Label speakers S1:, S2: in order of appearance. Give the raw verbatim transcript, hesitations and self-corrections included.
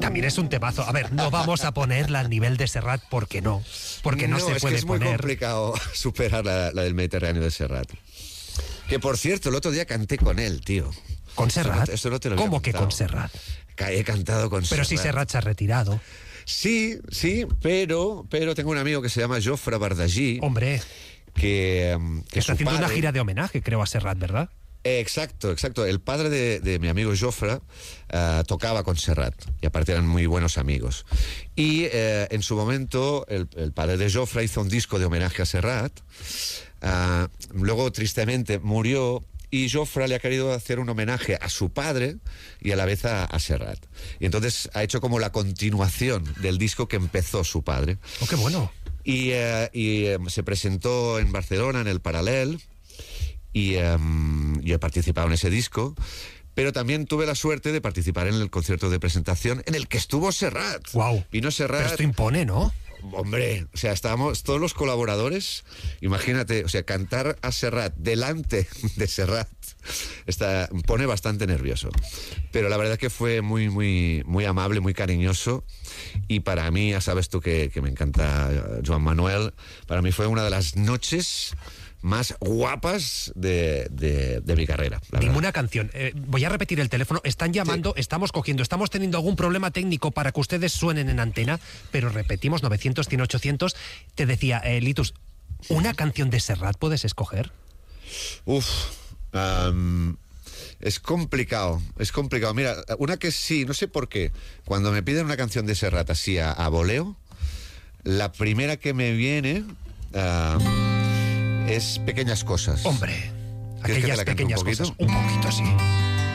S1: también es un temazo. A ver, no vamos a ponerla al nivel de Serrat porque no. Porque no, no se
S2: es
S1: puede
S2: que es muy
S1: poner.
S2: complicado superar la, la del Mediterráneo de Serrat. Que por cierto, el otro día canté con él, tío.
S1: ¿Con Serrat?
S2: Eso no, eso no te lo había
S1: ¿Cómo que
S2: contado.
S1: con Serrat?
S2: He cantado con
S1: Pero
S2: Serrat.
S1: si Serrat se ha retirado.
S2: Sí, sí, pero, pero tengo un amigo que se llama Jofre Bardagí.
S1: Hombre,
S2: que, que
S1: está haciendo
S2: padre,
S1: una gira de homenaje, creo, a Serrat, ¿verdad?
S2: Eh, exacto, exacto. El padre de, de mi amigo Jofre uh, tocaba con Serrat y aparte eran muy buenos amigos. Y uh, en su momento el, el padre de Jofre hizo un disco de homenaje a Serrat. Uh, luego, tristemente, murió. Y Jofre le ha querido hacer un homenaje a su padre y a la vez a, a Serrat. Y entonces ha hecho como la continuación del disco que empezó su padre.
S1: ¡Oh, qué bueno!
S2: Y, uh, y um, se presentó en Barcelona, en el Paral·lel, y um, yo he participado en ese disco. Pero también tuve la suerte de participar en el concierto de presentación en el que estuvo Serrat.
S1: ¡Wow!
S2: Vino Serrat.
S1: Pero esto impone, ¿no?
S2: Hombre, o sea, estábamos todos los colaboradores, imagínate, o sea, cantar a Serrat delante de Serrat está, pone bastante nervioso. Pero la verdad que fue muy, muy, muy amable, muy cariñoso. Y para mí, ya sabes tú que, que me encanta Joan Manuel, para mí fue una de las noches más guapas de, de, de mi carrera.
S1: Dime una canción. Eh, voy a repetir el teléfono. Están llamando, sí. Estamos cogiendo, estamos teniendo algún problema técnico para que ustedes suenen en antena, pero repetimos, novecientos, cien, ochocientos. Te decía, eh, Litus, ¿una canción de Serrat puedes escoger?
S2: Uf, um, es complicado, es complicado. Mira, una que sí, no sé por qué, cuando me piden una canción de Serrat así a, a voleo, la primera que me viene... Uh, es Pequeñas Cosas.
S1: Hombre,
S2: aquellas
S1: pequeñas
S2: un
S1: cosas. Un poquito, sí.